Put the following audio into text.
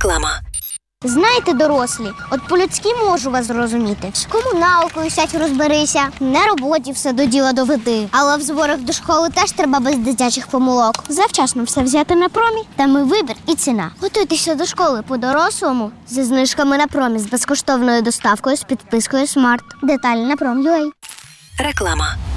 Реклама. Знаєте, дорослі, от по-людськи можу вас зрозуміти. З комуналкою сядь розберися, на роботі все до діла доведи. Але в зборах до школи теж треба без дитячих помилок. Завчасно все взяти на промі, там і вибір, і ціна. Готуйтеся до школи по-дорослому зі знижками на промі, з безкоштовною доставкою, з підпискою Смарт. Деталі на Prom.ua. Реклама.